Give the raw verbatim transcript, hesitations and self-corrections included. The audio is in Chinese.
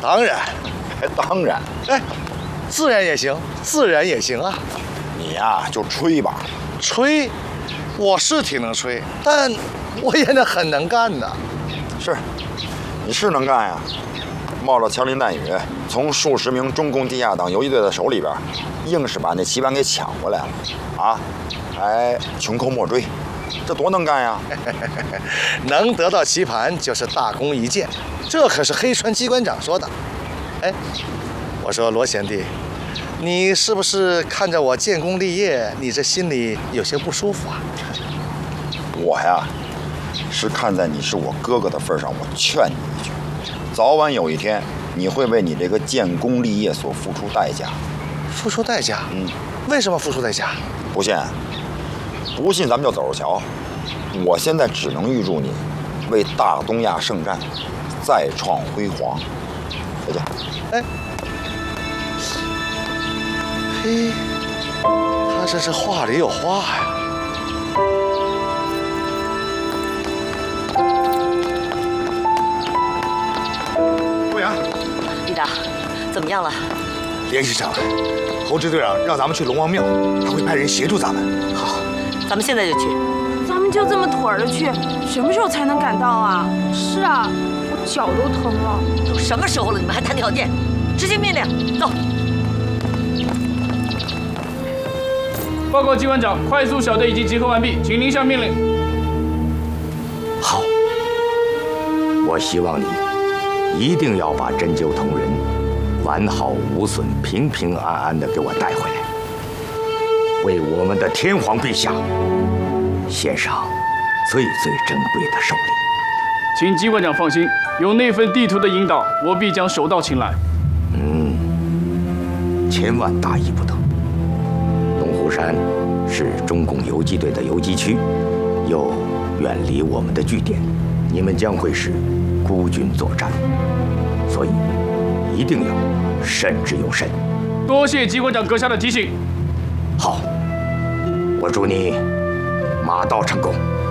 当然， 当然， 哎，自然也行，自然也行啊。 你呀就吹吧。 吹，我是挺能吹，但我也能很能干的。 是，你是能干呀。冒着枪林弹雨，从数十名中共地下党游击队的手里边，硬是把那棋盘给抢回来了，啊，还穷寇莫追，这多能干呀！ 能得到棋盘就是大功一件，这可是黑川机关长说的。哎，我说罗贤弟，你是不是看着我建功立业，你这心里有些不舒服啊？ 我呀，是看在你是我哥哥的份上，我劝你一句。早晚有一天，你会为你这个建功立业所付出代价。 付出代价？ 嗯， 为什么付出代价？ 不信？不信咱们就走着瞧。我现在只能预祝你，为大东亚圣战再创辉煌。再见。 哎，嘿，他这是话里有话呀。 李达，怎么样了？ 联系上了，侯支队长让咱们去龙王庙，他会派人协助咱们。 好，咱们现在就去。 咱们就这么腿着去，什么时候才能赶到啊？是啊，我脚都疼了。 都什么时候了，你们还谈条件？执行命令，走。 报告机关长，快速小队已经集合完毕，请您下命令。 好，我希望你一定要把针灸同仁完好无损、平平安安的给我带回来，为我们的天皇陛下献上最最珍贵的寿礼。 请机关长放心，有那份地图的引导，我必将手到擒来。 嗯，千万大意不得。东湖山是中共游击队的游击区，又远离我们的据点，你们将会是孤军作战，所以一定要慎之又慎。 多谢机关长阁下的提醒。 好，我祝你马到成功。